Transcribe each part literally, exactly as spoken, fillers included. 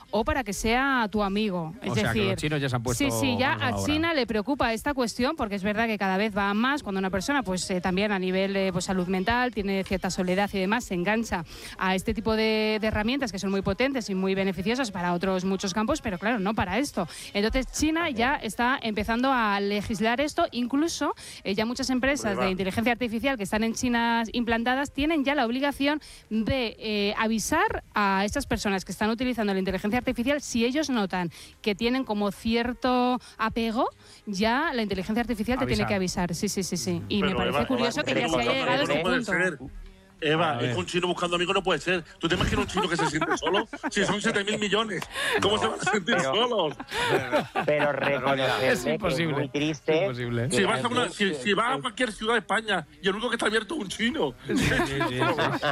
o para que sea tu amigo. Es o sea, decir, que los chinos ya se han puesto sí, sí, ya a ahora. China le preocupa esta cuestión porque es verdad que cada vez va más cuando una persona, pues eh, también a nivel eh, pues, salud mental, tiene cierta soledad y demás, se engancha a este tipo de, de herramientas que son muy potentes y muy beneficiosas para otros muchos campos, pero claro, no para esto. Entonces China ya está empezando a legislar esto, incluso eh, ya muchas empresas de inteligencia artificial que están en China implantadas tienen ya la obligación de eh, avisar a estas personas que están utilizando la inteligencia artificial si ellos notan que tienen como cierto apego, ya la inteligencia artificial te Avisar. tiene que avisar. Sí, sí, sí, sí. Y Pero me parece Eva, curioso Eva, que ya pero se haya no, llegado a no ese puede punto. ser. Eva, es que un chino buscando amigos no puede ser. ¿Tú te imaginas un chino que se siente solo? Si son siete mil millones, ¿cómo No, se van a sentir pero, solos? Pero reconocerme Es imposible. que es muy triste. Es imposible. Si vas, a una, si, si vas a cualquier ciudad de España y el único que está abierto es un chino. Sí, sí, sí.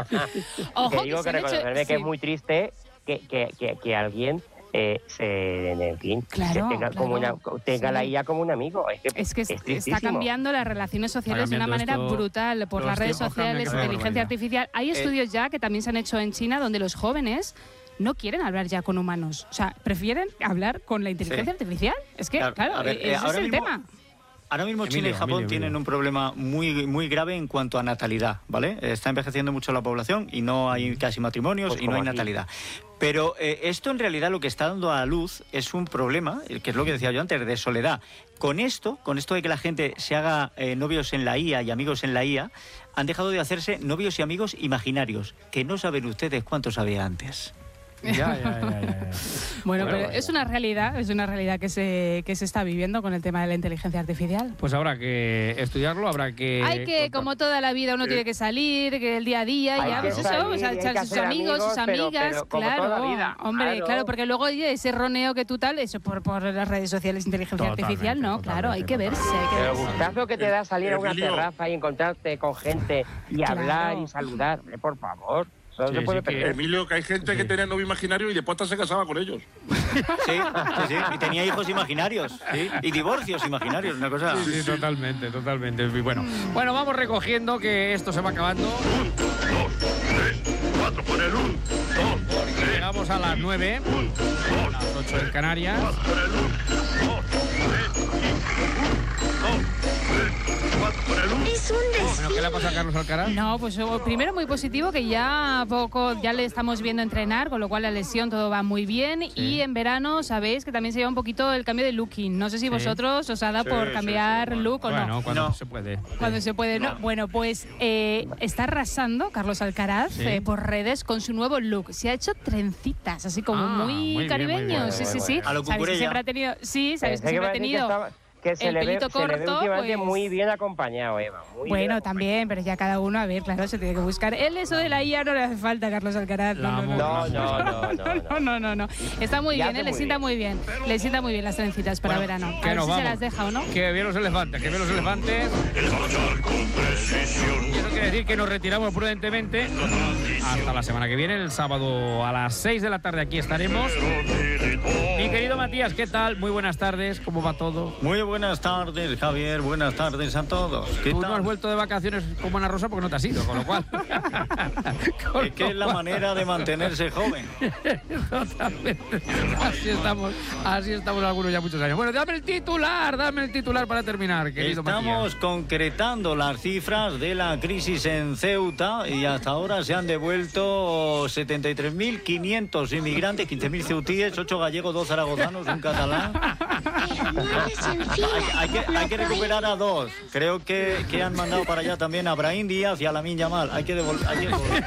Ojo, Te digo que que se han hecho- reconocerme que sí. es muy triste que, que, que, que alguien eh, se, en fin, Claro, se tenga, como claro. una, tenga Sí. la I A como un amigo. Es que Es que es- está tristísimo. cambiando las relaciones sociales de una cambiando manera esto, brutal por los las redes tiempos cambian, sociales, que es una inteligencia barbaridad. artificial. Hay estudios ya que también se han hecho en China donde los jóvenes no quieren hablar ya con humanos. O sea, prefieren hablar con la inteligencia Sí. artificial. Es que, Claro, claro, a ver, ese eh, es ahora el mismo- tema. Ahora mismo China Emilio, y Japón Emilio, tienen Emilio. un problema muy, muy grave en cuanto a natalidad, ¿vale? Está envejeciendo mucho la población y no hay casi matrimonios Pues y no hay como aquí. natalidad. Pero eh, esto en realidad lo que está dando a luz es un problema, eh, que es lo que decía yo antes, de soledad. Con esto, con esto de que la gente se haga eh, novios en la I A y amigos en la I A, han dejado de hacerse novios y amigos imaginarios, que no saben ustedes cuántos había antes. Ya, ya, ya, ya, ya. Bueno, Bueno, pero bueno. es una realidad, es una realidad que se, que se está viviendo con el tema de la inteligencia artificial. Pues habrá que estudiarlo, habrá que... Hay que, como toda la vida, uno tiene que salir, que el día a día, Hay ya, que pues eso, salir pues, y a hay echar que sus hacer amigos, sus amigos, pero- amigas, pero como claro, toda la vida, hombre, claro. claro, porque luego oye, ese roneo que tú tal, eso por, por las redes sociales, inteligencia Totalmente, artificial, no, claro, hay que totalmente, verse, hay que Pero el verse. gustazo que te da salir a una Emilio. terraza y encontrarte con gente y Claro. hablar y saludar, hombre, por favor. Eso no Sí, se puede sí que- perder. Emilio, que hay gente Sí. que tenía novio imaginario y después hasta se casaba con ellos. Sí, sí, sí. Y tenía hijos imaginarios, ¿sí? Y divorcios imaginarios, una cosa... Sí, sí, totalmente, totalmente. Y bueno, bueno, vamos recogiendo que esto se va acabando. Un, dos, tres, cuatro, por el un, dos, Porque llegamos a las nueve, a las ocho en Canarias. por el un, dos, tres, un, dos, tres, cuatro, por el un. Bueno, ¿qué le ha pasado a Carlos Alcaraz? No, pues oh, primero muy positivo que ya poco ya le estamos viendo entrenar, con lo cual la lesión todo va muy bien y en verano sabéis que también se lleva un poquito el cambio de looking. No sé si vosotros os ha dado Sí, por sí, cambiar sí, look o Bueno, no. cuando No. se puede. Cuando se puede, ¿no? Bueno, pues eh, está arrasando Carlos Alcaraz Sí. eh, por redes con su nuevo look. Se ha hecho trencitas, así como Ah, muy, muy bien, caribeño. muy bien, sí, muy sí, sí. bien. A lo Sabéis que Cucurella. siempre ha tenido, sí, sabéis que Pensé que siempre iba ha a decir que tenido. estaba- que se el le ve, pelito se le ve corto, últimamente pues- muy bien acompañado, Eva. Muy Bueno, bien también, pero ya cada uno, a ver, claro, se tiene que buscar. Él eso de la I A no le hace falta a Carlos Alcaraz. La No, no, amo. no. No, no, no, no, No, no, no, no. Está muy Y bien, hace ¿eh? le muy sienta bien. muy bien. Le sienta muy bien las trencitas para Bueno, verano. A que ver nos si se vamos. las deja o no. Que bien los elefantes, que bien los elefantes. Y eso quiere decir que nos retiramos prudentemente hasta la semana que viene, el sábado a las seis de la tarde aquí estaremos. Mi querido Matías, ¿qué tal? Muy buenas tardes, ¿cómo va todo? Muy buenas tardes, Javier. Buenas tardes a todos. ¿Qué Tú no has tal? vuelto de vacaciones como Ana Rosa porque no te has ido, con lo cual... Con Es que lo es la cual- manera de mantenerse joven. Totalmente. Así estamos, así estamos algunos ya muchos años. Bueno, dame el titular, dame el titular para terminar, querido Estamos Matías. concretando las cifras de la crisis en Ceuta y hasta ahora se han devuelto setenta y tres mil quinientos inmigrantes, quince mil ceutíes, ocho gallegos, dos zaragozanos, un catalán. Hay, hay que, hay que recuperar a dos. Creo que, que han mandado para allá también a Brahim Díaz y a Lamine Yamal. Hay que devolver. Hay que devolver.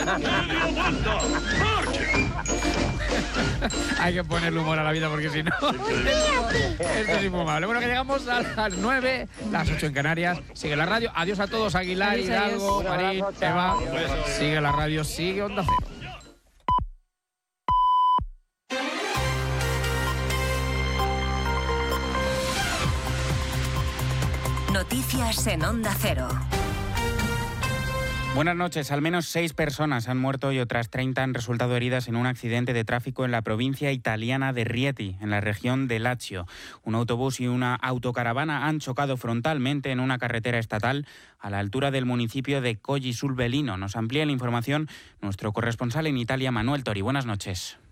Hay que ponerle humor a la vida porque si no, esto es infumable. Bueno, que llegamos a las nueve, las ocho en Canarias. Sigue la radio. Adiós a todos, Aguilar, Adiós, Hidalgo, adiós. Marín, Un abrazo, chao. Eva. Sigue la radio, sigue Onda Cero. Noticias en Onda Cero. Buenas noches. Al menos seis personas han muerto y otras treinta han resultado heridas en un accidente de tráfico en la provincia italiana de Rieti, en la región de Lazio. Un autobús y una autocaravana han chocado frontalmente en una carretera estatal a la altura del municipio de Colli sul Velino. Nos amplía la información nuestro corresponsal en Italia, Manuel Tori. Buenas noches.